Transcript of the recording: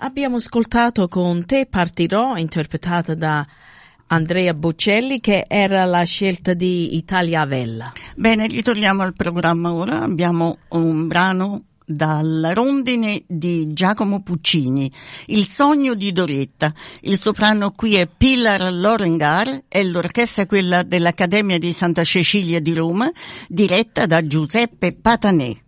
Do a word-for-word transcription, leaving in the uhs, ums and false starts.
abbiamo ascoltato Con te partirò, interpretata da Andrea Bocelli, che era la scelta di Italia Vella. Bene, ritorniamo al programma ora. Abbiamo un brano dalla rondine di Giacomo Puccini, Il sogno di Doretta. Il soprano qui è Pilar Lorengar e l'orchestra quella dell'Accademia di Santa Cecilia di Roma, diretta da Giuseppe Patanè.